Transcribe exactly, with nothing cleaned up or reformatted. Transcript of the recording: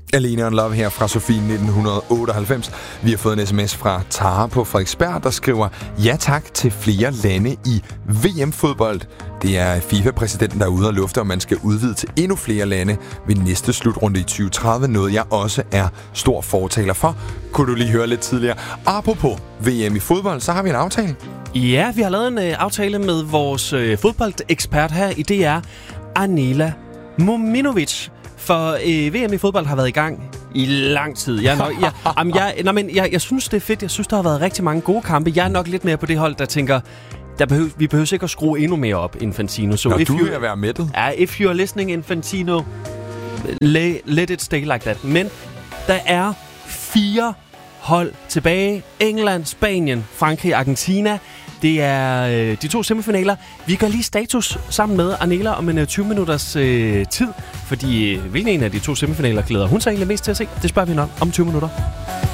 Alene on Love her fra Sofie nitten otteoghalvfems. Vi har fået en sms fra Tara på Frederiksberg, der skriver: ja tak til flere lande i V M-fodbold. Det er FIFA-præsidenten, der er ude og lufte, om man skal udvide til endnu flere lande ved næste slutrunde i tyve tredive, noget jeg også er stor fortaler for. Kunne du lige høre lidt tidligere. Apropos V M i fodbold, så har vi en aftale. Ja, vi har lavet en øh, aftale med vores øh, fodboldekspert her i D R, Anela Mominovic. For øh, V M i fodbold har været i gang i lang tid. Jeg, er nok, jeg, jamen, jeg, nej, men jeg, jeg synes, det er fedt. Jeg synes, der har været rigtig mange gode kampe. Jeg er nok lidt mere på det hold, der tænker, der behøver, vi behøver ikke at skrue endnu mere op, Infantino. So Nå, if du you, vil være mættet. Ja, if you're listening, Infantino, let, let it stay like that. Men der er fire hold tilbage. England, Spanien, Frankrig, Argentina. Det er øh, de to semifinaler. Vi gør lige status sammen med Anela om en øh, tyve minutters øh, tid. Fordi øh, hvilken en af de to semifinaler glæder hun sig egentlig mest til at se? Det spørger vi nok om tyve minutter.